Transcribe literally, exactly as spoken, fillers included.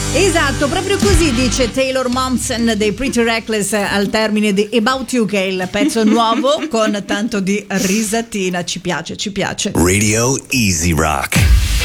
Esatto, proprio così dice Taylor Momsen dei Pretty Reckless al termine di About You, che è il pezzo nuovo con tanto di risatina. Ci piace, ci piace. Radio Easy Rock.